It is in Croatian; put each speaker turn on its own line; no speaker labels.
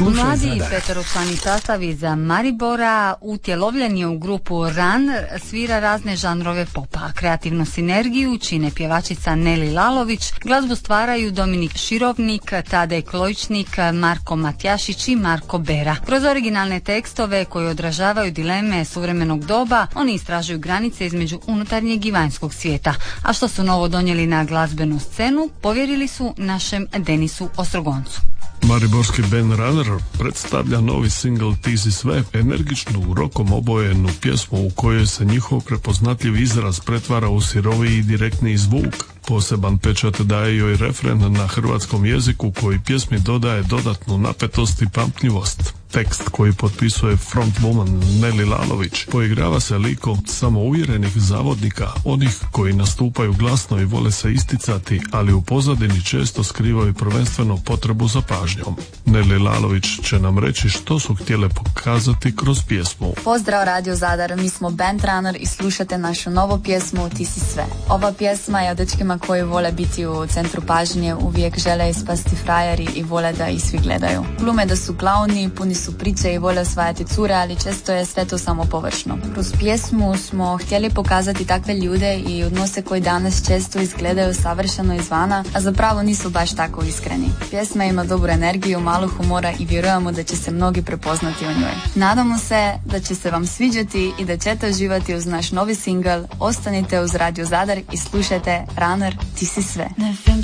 Slušaj
Mladi
Zadar.
peteročlani sastav iz Maribora utjelovljen je u grupu Run, svira razne žanrove popa. Kreativnu sinergiju čine pjevačica Neli Lalović, glazbu stvaraju Dominik Širovnik, Tadej Klojičnik, Marko Matjašić i Marko Bera. Kroz originalne tekstove koji odražavaju dileme suvremenog doba, oni istražuju granice između unutarnjeg i vanjskog svijeta. A što su novo donijeli na glazbenu scenu, povjerili su našem Denisu Ostrogoncu.
Mariborski band Runner predstavlja novi singl Ti si sve, energičnu, rokom obojenu pjesmu u kojoj se njihov prepoznatljiv izraz pretvara u siroviji i direktniji zvuk. Poseban pečat daje joj refren na hrvatskom jeziku koji pjesmi dodaje dodatnu napetost i pamtljivost. Tekst koji potpisuje frontwoman Neli Lalović poigrava se likom samouvjerenih zavodnika, onih koji nastupaju glasno i vole se isticati, ali u pozadini često skrivaju prvenstveno potrebu za pažnjom. Neli Lalović će nam reći što su htjele pokazati kroz pjesmu.
Pozdrav Radio Zadar, mi smo Band Runner i slušate našu novu pjesmu Ti si sve. Ova pjesma je o dečkima koji vole biti u centru pažnje, uvijek žele ispasti frajeri i vole da ih svi gledaju. Glume da su klauni, puni su priče i vole osvajati cure, ali često je sve to samo površno. Kroz pjesmu smo htjeli pokazati takve ljude i odnose koji danas često izgledaju savršeno izvana, a zapravo nisu baš tako iskreni. Pjesma ima dobru energiju, malo humora i vjerujemo da će se mnogi prepoznati u njoj. Nadamo se da će se vam sviđati i da ćete uživati uz naš novi singl. Ostanite uz Radio Zadar i slušajte Runner, Ti si sve.